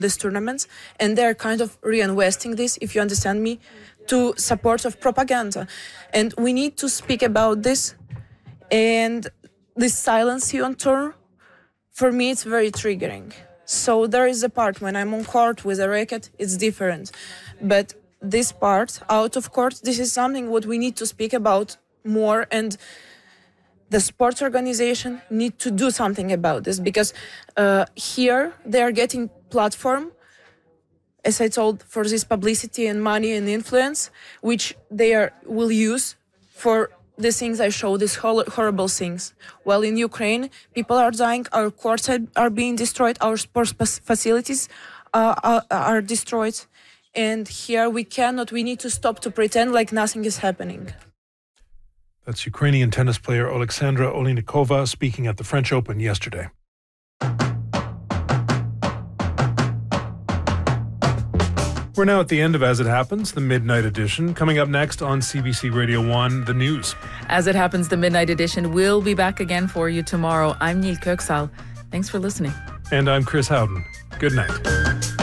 these tournaments, and they're kind of reinvesting this, if you understand me, to support of propaganda. And we need to speak about this. And this silence on tour, for me, it's very triggering. So there is a part when I'm on court with a racket, it's different. But this part, out of court, this is something what we need to speak about more, and the sports organization need to do something about this, because here they are getting platform, as I told, for this publicity and money and influence, which they will use for the things I show, these horrible things. While in Ukraine, people are dying, our courts are being destroyed, our sports facilities are destroyed. And here we need to stop to pretend like nothing is happening. That's Ukrainian tennis player Oleksandra Oleinikova speaking at the French Open yesterday. We're now at the end of As It Happens, the Midnight Edition. Coming up next on CBC Radio 1, the news. As It Happens, the Midnight Edition will be back again for you tomorrow. I'm Neil Kirksall. Thanks for listening. And I'm Chris Howden. Good night.